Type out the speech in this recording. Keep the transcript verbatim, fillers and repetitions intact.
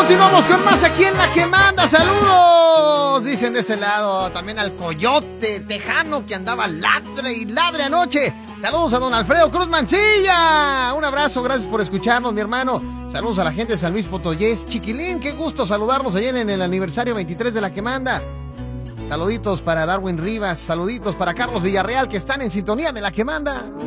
Continuamos con más aquí en La que Manda. Saludos, dicen de ese lado. También al coyote tejano que andaba ladre y ladre anoche. Saludos a don Alfredo Cruz Mancilla. Un abrazo, gracias por escucharnos, mi hermano. Saludos a la gente de San Luis Potoyés. Chiquilín, qué gusto saludarnos ayer en el aniversario veintitrés de La que Manda. Saluditos para Darwin Rivas, saluditos para Carlos Villarreal, que están en sintonía de La que Manda.